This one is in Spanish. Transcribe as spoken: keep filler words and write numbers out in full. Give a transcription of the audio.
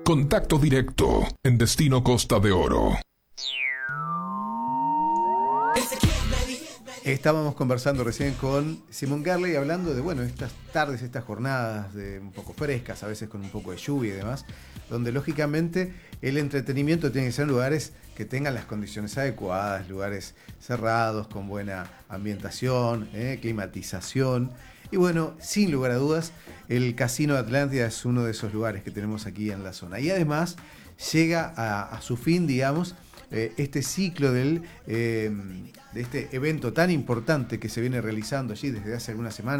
Contacto directo en Destino Costa de Oro. Estábamos conversando recién con Simón Garley, hablando de, bueno, estas tardes, estas jornadas de un poco frescas, a veces con un poco de lluvia y demás, donde lógicamente el entretenimiento tiene que ser en lugares que tengan las condiciones adecuadas, lugares cerrados, con buena ambientación, eh, climatización. Y bueno, sin lugar a dudas, el Casino de Atlántida es uno de esos lugares que tenemos aquí en la zona. Y además llega a, a su fin, digamos, eh, este ciclo del, eh, de este evento tan importante que se viene realizando allí desde hace algunas semanas.